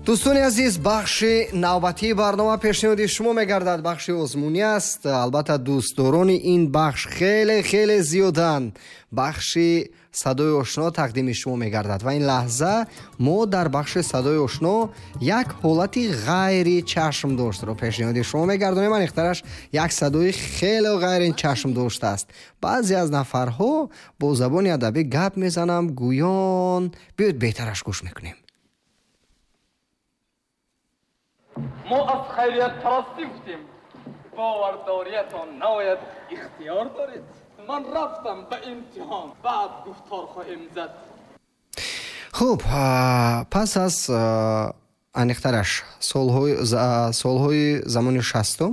дӯстони азиз, бахши навбатии барнома пешниҳоди шумо мегардад. бахши озмунӣ аст. албатта дӯстдорони ин бахш хеле зиёданд. бахши садои ошно тақдими шумо мегардад ва ин лаҳза мо дар бахши садои ошно як ҳолати ғайри чашмдоштро пешниҳоди шумо мегардонем. анихтараш як садои хеле ғайри чашмдошт аст. баъзе аз нафарҳо бо забони адабӣ гап мезанам, гӯён. биёед беҳтараш гӯш мекунем. ما از خیریت پرستی گفتیم باورداریتان نباید اختیار دارید. من رفتم به امتحان بعد گفتار خواهیم زد. خب پس از انیخترش سالهای زمان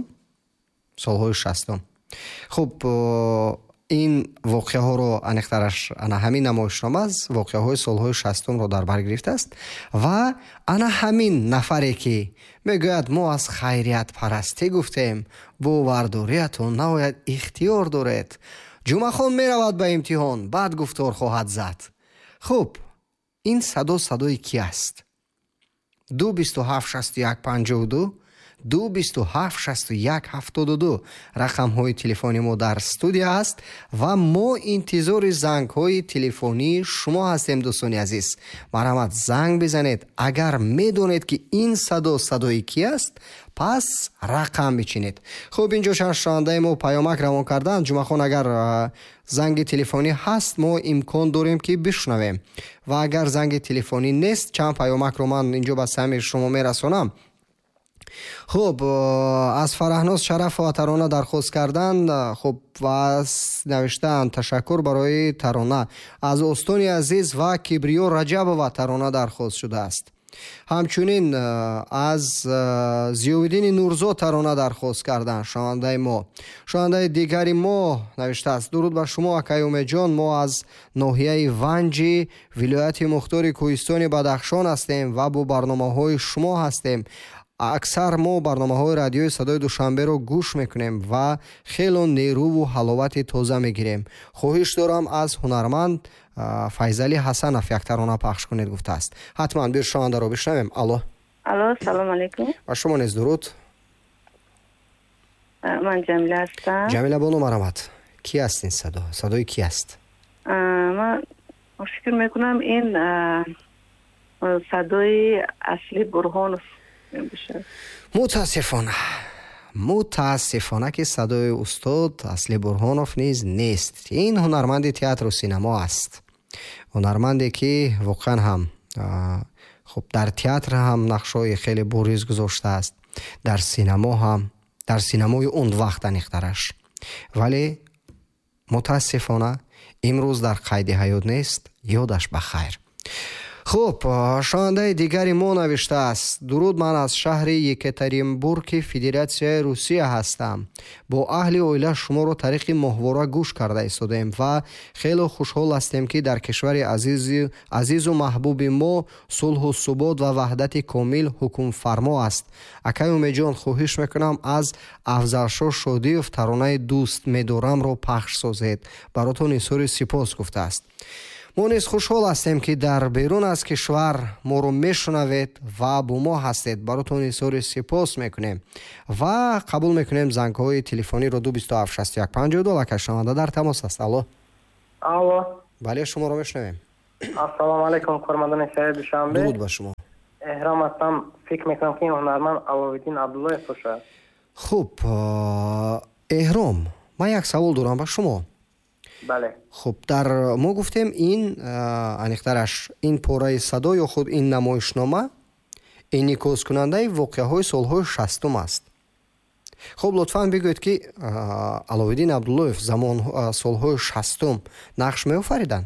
شصتم خب این واقعه ها رو انیخترش همین نمایشنامه از واقعه های سالهای 60 رو در بر گرفته است و همین نفری که میگوید ما از خیریت پرستی گفتیم باورداریتون نباید اختیار دارید. جمعه خان میرود به امتحان بعد گفتار خواهد زد. خب این صدای کی است؟ 2276152 2276172 رقم های تلفنی ما در استودیو است و ما انتظار زنگ های تلفنی شما هستیم. دوستان عزیز، مرحمت زنگ بزنید. اگر میدونید که این صدای کی است پس رقم بچینید. خب اینجا شنونده ما پیامک روان کردن. جمعه خان اگر زنگ تلفنی هست ما امکان داریم که بشنویم و اگر زنگ تلفنی نیست چند پیامک رو من اینجا به سمع شما میرسونم. خب از فرهناز شرف و ترانه درخواست کردند. خب و نوشتن تشکر برای ترانه. از استانی عزیز و کبریو رجب و ترانه درخواست شده است. همچنین از زیاویدین نورزو ترانه درخواست کردن. شنونده دیگری ما نوشته است درود بر شما اکیوم جان، ما از ناحیه ونجی ولایت مختار کوهستان بدخشان هستیم و با برنامه‌های شما هستیم. اکثر ما برنامه‌های رادیوی صدای دوشنبه رو گوش میکنیم و خیلی نیرو و حلاوت تازه میگیریم. خواهش دارم از هنرمند فیضعلی حسنов یک ترانه پخش کنید گفته است. حتما بیر شنونده رو بشنویم. الو سلام علیکم. و شما نیز درود. من جمیله هستم. جمیله بانو مرحمت. کی هستین؟ صدای کی است؟ من فکر میکنم این صدای اصلی برهانوف میشه. متاسفانه که صدای استاد اصلی برهانوف نیست. این هنرمند تئاتر و سینما است. هنرمندی که واقعا هم خب در تئاتر هم نقشای خیلی بارز گذاشته است، در سینما هم، در سینمای اون وقت انیخترش، ولی متاسفانه امروز در قید حیات نیست. یادش بخیر. خب شنونده دیگری ما نوشته است درود، من از شهر یکاترینبورگ فدراسیای روسیه هستم. با اهل اویله شما رو طریق ماهواره گوش کرده ایستادیم و خیلی خوشحال هستیم که در کشور عزیز و محبوب ما صلح و ثبات و وحدت کامل حکم فرما است. اکیوم جان خواهش میکنم از افضلشاه شادیوف ترانه دوست میدارم رو پخش سازید. براتون اظهار سپاس گفته است. ما نیز خوشحال هستیم که در بیرون از کشور ما رو میشنوید و با ما هستید. براتون اظهار سپاس میکنیم و قبول میکنیم زنگ های تلفنی رو 2276152 لکه شنونده در تماس است. الو بله شما رو میشنویم. السلام علیکم کارمندان شهر دوشنبه. درود بر شما. احرام هستم. فکر میکنم که این هنرمند علاوالدین عبدالله باشه. خب احرام، من یک سوال دارم با شما. بله. خب در ما گفتیم این انیخترش این پاره صدای خود این نمایشنامه انعکاس کننده واقعه های سالهای 60 است. خب لطفاً بگویید که علاوالدین عبدالله زمان سالهای 60 نقش می آفریدن؟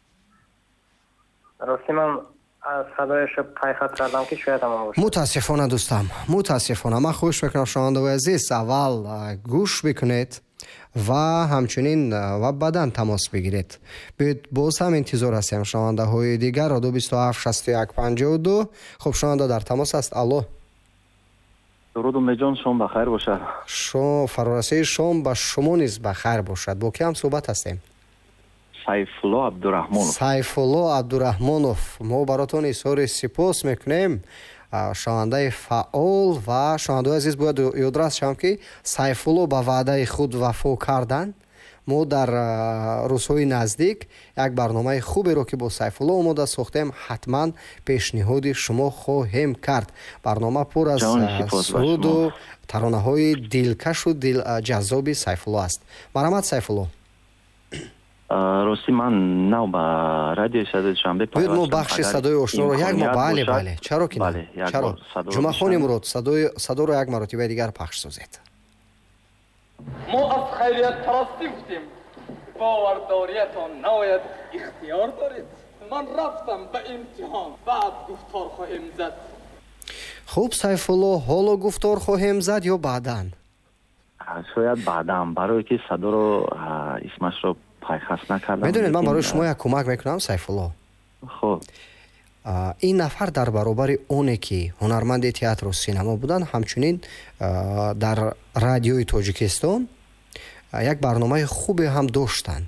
راستی من صدایش تحقیقات کردم که شاید هم باشه. متاسفانه دوستم، متاسفانه. من خواهش میکنم شنونده عزیز اول گوش بکنید و همچنین و بعداً تماس بگیرید. باز هم انتظار هستیم شنونده های دیگر را 2276152. خب شنونده در تماس است. الو درود میجان، شام بخیر باشه. فرارسه شام با شما نیز بخیر باشد. با کی هم صحبت هستیم؟ سیفالله عبدالرحمانوف. سیفالله عبدالرحمانوف، ما براتون اظهار سپاس میکنیم. шавандаи фаъол ва шавандаи азиз бояд ёдрас шавам ки Сайфулло ба ваъдаи худ вафо карданд. мо дар рӯзҳои наздик як барномаи хуберо ки бо Сайфулло омода сохтем, ҳатман пешниҳоди шумо хоҳем кард. барнома пур аз суруду таронаҳои дилкашу ҷаззоби Сайфулло аст. марҳамат Сайфулло. рости ман нав ба радиои Садои Душанбе бояд мо бахши садои ошноро як мо бале чаро ки чаро ҷумъахони Мурод садоро як маротибаи дигар пахш созед. ما از خیریت پرستی گفتیم باورداریتان نباید اختیار دارید من رفتم به امتحان بعد گفتار خواهیم زد. خوب Сайфулло ҳоло гуфтор хоҳем зад ё баъдан? шояд баъдан, барое ки садоро исмашро пайхас накардам. медонед ман барои шумо як кӯмак мекунам Сайфулло. хуб این نفر در برابر اونه که هنرمند تئاتر و سینما بودن، همچنین در رادیوی تاجیکستان یک برنامه خوبی هم داشتند.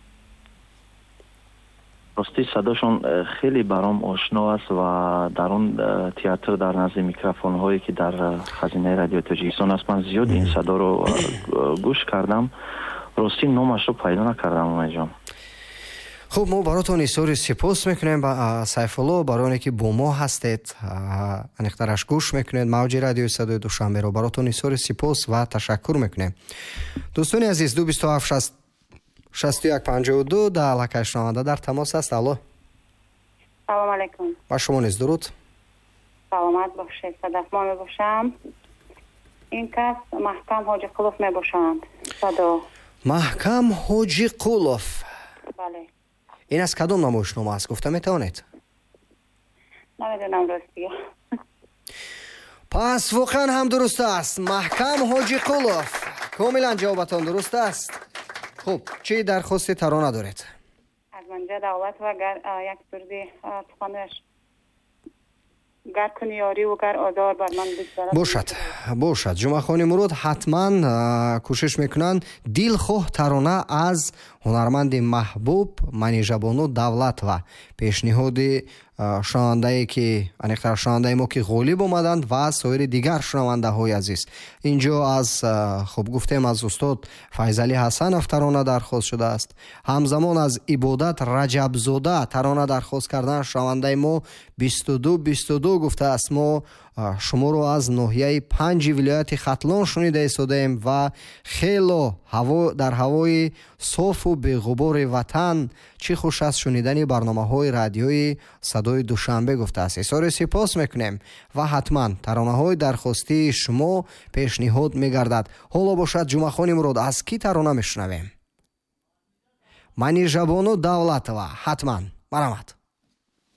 راستی صداشون خیلی برام آشنا است و در اون تئاتر در نزد میکروفون هایی که در خزینه رادیو تاجیکستان است من زیاد این صدا رو گوش کردم. راستی نامش رو پیدا نکردم امید جان. خب ما براتون ایسوری سپاس میکنیم با Сайфулло برای اینکه با ما هستید انخترش گوش میکنید موج رادیو صدای دوشنبه رو براتون ایسوری سپاس و تشکر میکنیم. دوستان عزیز 227 61 52 در علاقه شنونده در تماس است. الو سلام علیکم. با شما نیز درود. سلامت باشید. صدفمان باشم. این کس محکم حاجی قلوف میباشند. صدا محکم حاجی قلوف. بله. این از کدام نمایشنامه است گفته میتوانید؟ نمیدونم راستی. پس واقعا هم درست است. محکم حاجی قلوف. کاملا جوابتان درست است. خب چی درخواست ترانه دارید؟ از منجا دعوت و یک سردی تخانش گر کنی یاری و گر آزار بر من بگذارد. باشد جمعخانی مرود حتما کوشش میکنن دلخواه ترانه از هنرمند محبوب منیژه‌بانو давлат و پیشنهاد شنونده که انیختر شنونده ما که غالب آمدند و سایر دیگر شنونده های عزیز. اینجا از خوب گفتیم از استاد فیضعلی حسنов ترانه درخواست شده است. همزمان از عبادت رجبزاده ترانه درخواست کردن شنونده ما 22 گفته است. ما شما رو از ناحیه 5 ولایت ختلان شنیده ایستادیم و خیلی در هوای صاف و بی‌غبار وطن چی خوش است شنیدن برنامه‌های رادیویی صدای دوشنبه گفته است. اظهار سپاس میکنیم و حتما ترانه‌های درخواستی شما پیشنهاد میگردد. حالا باشد جمعخانی مراد از کی ترانه میشنویم؟ منیژه‌بانو давлатова. حتما مرحمت.